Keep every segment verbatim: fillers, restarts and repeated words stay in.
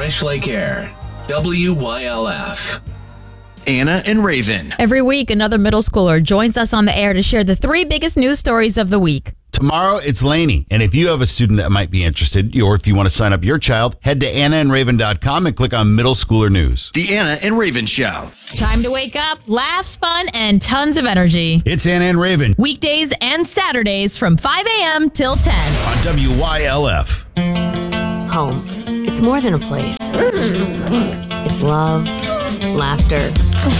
Fresh Lake Air, W Y L F. Anna and Raven. Every week, another middle schooler joins us on the air to share the three biggest news stories of the week. Tomorrow, it's Lainey. And if you have a student that might be interested, or if you want to sign up your child, head to anna and raven dot com and click on Middle Schooler News. The Anna and Raven Show. Time to wake up, laughs, fun, and tons of energy. It's Anna and Raven Weekdays and Saturdays from five a.m. till ten. on W Y L F. Home. It's more than a place. It's love, laughter,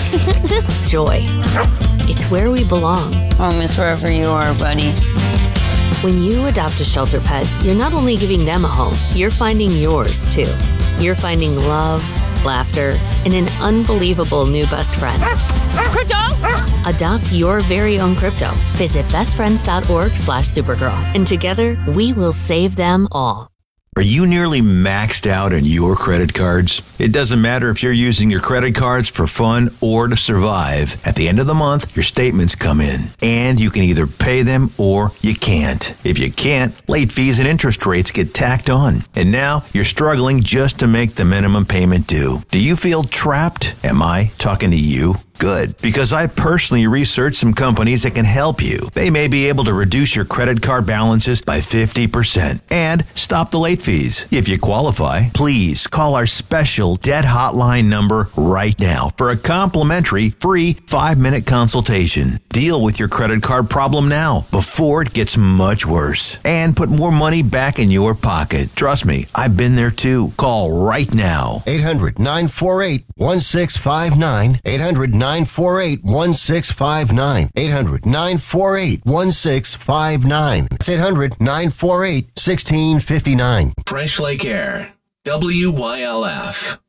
joy. It's where we belong. Home is wherever you are, buddy. When you adopt a shelter pet, you're not only giving them a home, you're finding yours too. You're finding love, laughter, and an unbelievable new best friend. Crypto! Adopt your very own crypto. Visit bestfriends.org slash supergirl. And together, we will save them all. Are you nearly maxed out on your credit cards? It doesn't matter if you're using your credit cards for fun or to survive. At the end of the month, your statements come in, and you can either pay them or you can't. If you can't, late fees and interest rates get tacked on. And now you're struggling just to make the minimum payment due. Do you feel trapped? Am I talking to you? Good, because I personally researched some companies that can help you. They may be able to reduce your credit card balances by fifty percent and stop the late fees. If you qualify, please call our special debt hotline number right now for a complimentary free five-minute consultation. Deal with your credit card problem now before it gets much worse and put more money back in your pocket. Trust me, I've been there too. Call right now. eight hundred nine four eight one six five nine. eight hundred nine four eight one six five nine. eight hundred nine four eight one six five nine. It's eight hundred nine four eight one six five nine. Fresh Lake Air, W Y L F.